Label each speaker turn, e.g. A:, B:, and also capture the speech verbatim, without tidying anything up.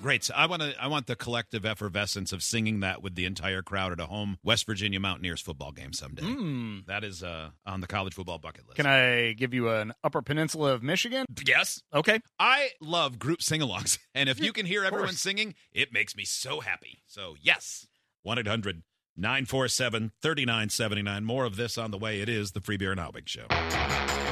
A: Great. So I want to. I want the collective effervescence of singing that with the entire crowd at a home West Virginia Mountaineers football game someday.
B: Mm.
A: That is uh, on the college football bucket list.
B: Can I give you an Upper Peninsula of Michigan?
A: Yes.
B: Okay.
A: I love group sing-alongs, and if you can hear everyone
B: course.
A: singing, it makes me so happy. So yes, one eight hundred nine four seven three nine seven nine. More of this on the way. It is the Free Beer and Albig Show.